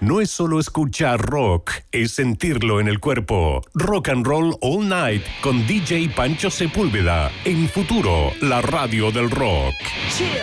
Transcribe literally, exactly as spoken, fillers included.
no es solo escuchar rock, es sentirlo en el cuerpo. Rock and Roll All Night con D J Pancho Sepúlveda. En Futuro, la radio del rock. Chill.